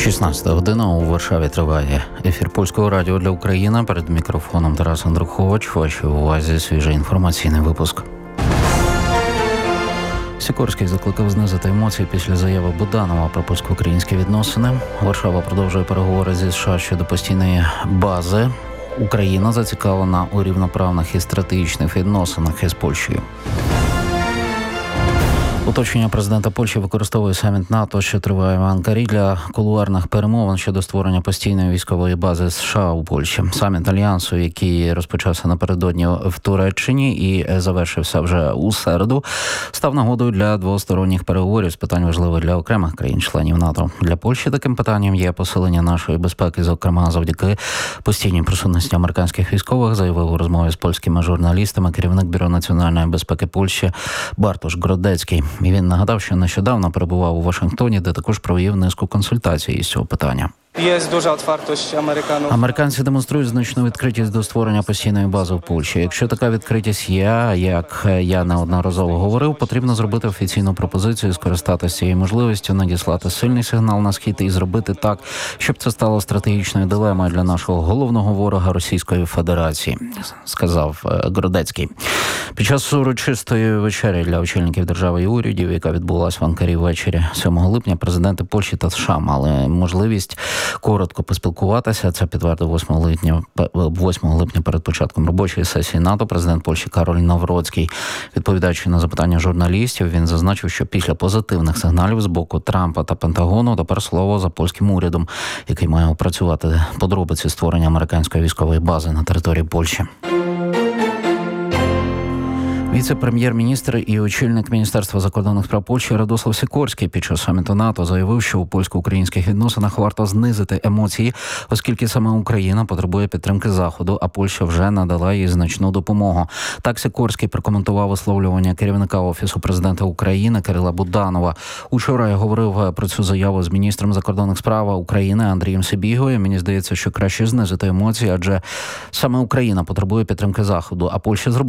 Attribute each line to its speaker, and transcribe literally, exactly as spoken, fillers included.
Speaker 1: шістнадцята година у Варшаві триває ефір Польського радіо для України. Перед мікрофоном Тарас Андрухович. Вашій увазі свіжий інформаційний випуск. Сікорський закликав знизити емоції після заяви Буданова про польсько-українські відносини. Варшава продовжує переговори зі США щодо постійної бази. Україна зацікавлена у рівноправних і стратегічних відносинах із Польщею. Оточення президента Польщі використовує саміт НАТО, що триває в Анкарі, для кулуарних перемовин щодо створення постійної військової бази США у Польщі. Саміт Альянсу, який розпочався напередодні в Туреччині і завершився вже у середу, став нагодою для двосторонніх переговорів з питань важливих для окремих країн-членів НАТО. Для Польщі таким питанням є посилення нашої безпеки, зокрема завдяки постійній присутності американських військових, заявив у розмові з польськими журналістами керівник Бюро національної безпеки Польщі Бартош Гродецький. І він нагадав, що нещодавно перебував у Вашингтоні, де також провів низку консультацій із цього питання.
Speaker 2: Є дуже відкритість американців.
Speaker 1: Американці демонструють значну відкритість до створення постійної бази в Польщі. Якщо така відкритість є, як я неодноразово говорив, потрібно зробити офіційну пропозицію, скористатися цією можливістю, надіслати сильний сигнал на схід і зробити так, щоб це стало стратегічною дилемою для нашого головного ворога Російської Федерації, сказав Гродецький. Під час урочистої вечері для очільників держави і урядів, яка відбулася в Анкарі ввечері сьомого липня, президенти Польщі та США мали можливість коротко поспілкуватися. Це підтвердив восьмого липня перед початком робочої сесії НАТО президент Польщі Кароль Навроцький. Відповідаючи на запитання журналістів, він зазначив, що після позитивних сигналів з боку Трампа та Пентагону тепер слово за польським урядом, який має опрацювати подробиці створення американської військової бази на території Польщі. Віце-прем'єр-міністр і очільник Міністерства закордонних справ Польщі Радослав Сікорський під час саміту НАТО заявив, що у польсько-українських відносинах варто знизити емоції, оскільки саме Україна потребує підтримки Заходу, а Польща вже надала їй значну допомогу. Так Сікорський прокоментував висловлювання керівника Офісу президента України Кирила Буданова. Учора я говорив про цю заяву з міністром закордонних справ України Андрієм Сибігою. Мені здається, що краще знизити емоції, адже саме Україна потребує підтримки Заходу, а Польща зробила